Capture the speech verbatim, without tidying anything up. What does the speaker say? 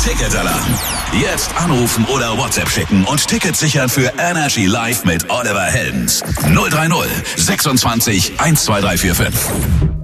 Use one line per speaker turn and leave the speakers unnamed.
Ticketalarm. Jetzt anrufen oder WhatsApp schicken und Tickets sichern für Energy Live mit Oliver Heldens. null drei null sechsundzwanzig eins zwei drei vier fünf.